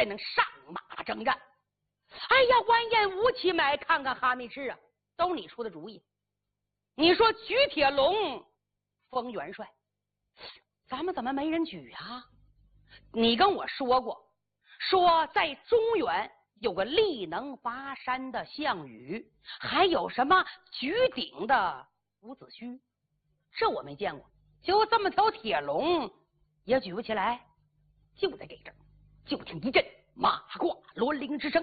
能上马征战。哎呀，完颜吴起买，看看哈密赤啊，都你出的主意。你说举铁笼封元帅，咱们怎么没人举啊？你跟我说过，说在中原有个力能拔山的项羽，还有什么举鼎的伍子胥，这我没见过。就这么条铁笼也举不起来，就在这阵儿，就听一阵马挂骡铃之声，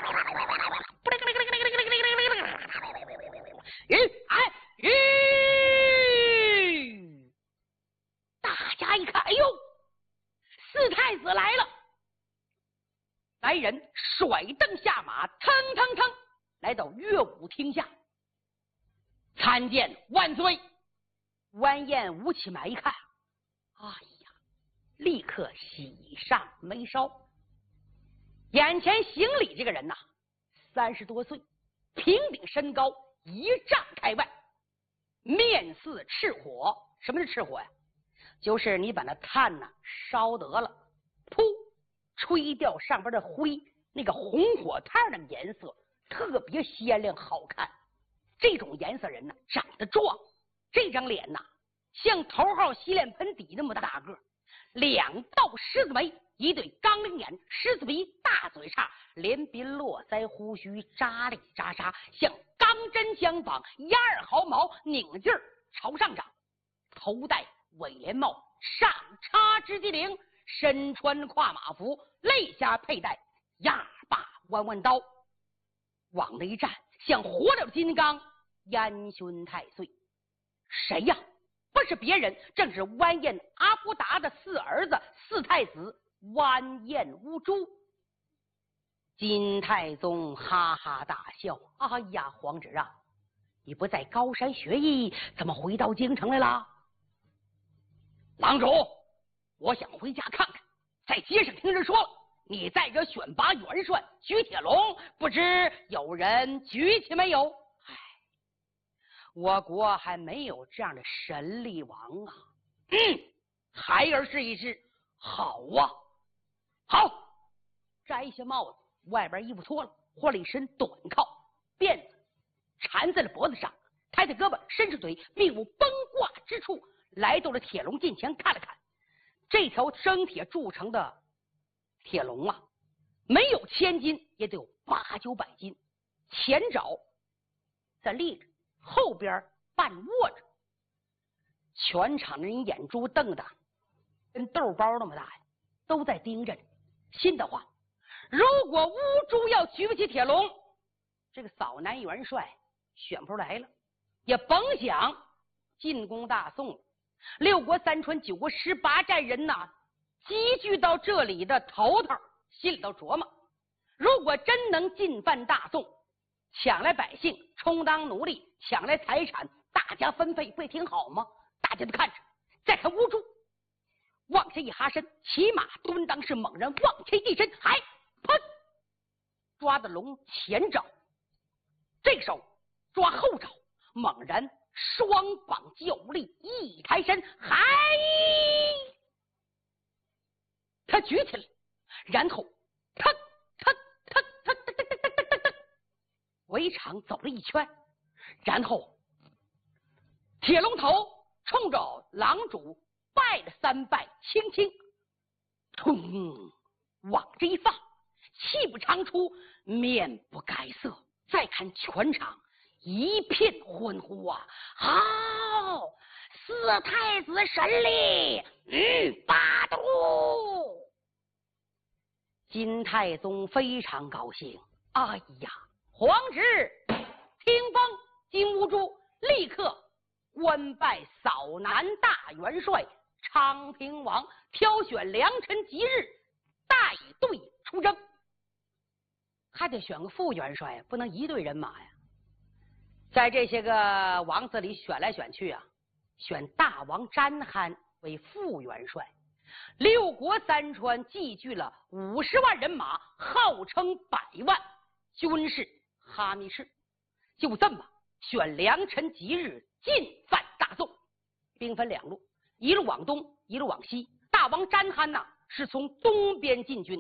大家一看，哎呦，四太子来了！来人甩蹬下马，腾腾腾来到乐舞厅下，参见万岁。完颜吴起买一看，哎呀，立刻喜上眉梢。眼前行礼这个人呐，30多岁，平顶身高1丈开外，面似赤火。什么是赤火呀？就是你把那炭呐烧得了，噗，吹掉上边的灰，那个红火炭的颜色特别鲜亮好看。这种颜色人呢长得壮，这张脸呐像头号洗脸盆底那么大个，2道狮子眉，一对钢铃眼，狮子鼻，大嘴叉，连鬓络腮，胡须扎里扎沙，像钢针相绑，12毫毛，拧劲儿朝上长，头戴尾帘帽，上插织机灵，身穿跨马服，肋下佩戴压把弯弯刀，往那一站，像活了金刚，烟熏太岁。谁呀？不是别人，正是完颜阿骨达的4儿子4太子完颜乌珠。金太宗哈哈大笑：“哎呀，皇侄啊，你不在高山学艺，怎么回到京城来了？”郎主，我想回家看看，在街上听人说了，你在这选拔元帅举铁笼，不知有人举起没有？唉，我国还没有这样的神力王啊。孩儿试一试。好啊，好。摘下帽子，外边衣服脱了，换了一身短靠，辫子缠在了脖子上，抬抬胳膊，伸出腿，并无崩挂之处，来到了铁笼近前，看了看这条生铁铸成的铁笼啊，没有1000斤也得有800、900斤，前爪在立着，后边半卧着，全场的人眼珠瞪的跟豆包那么大呀，都在盯着你。心的话，如果乌珠要举不起铁笼，这个扫南元帅选不出来了，也甭想进攻大宋。6国3川9国18寨人呐，集聚到这里的头头心里头琢磨，如果真能进犯大宋，抢来百姓充当奴隶，抢来财产大家分配，不也挺好吗？大家都看着。再看乌珠往下一哈身，骑马蹲裆是猛然往前一伸，还砰，抓的龙前爪，这个手抓后爪，猛然双膀较力，一抬身，还他举起来，然后腾腾腾腾腾腾腾腾腾围场走了一圈，然后铁龙头冲着郎主拜了3拜，轻轻通往这一放，气不长出，面不改色。再看全场一片欢呼啊！好，4太子神力发度。金太宗非常高兴，哎呀，皇侄听风，金兀术立刻官拜扫南大元帅、昌平王，挑选良辰吉日带队出征。还得选个副元帅呀，不能一队人马呀。在这些个王子里选来选去啊，选大王詹憨为副元帅。6国3川集聚了50万人马，号称100万，军事哈密市。就这么选良辰吉日进犯大宋，兵分2路，一路往东，一路往西。大王詹憨呐是从东边进军，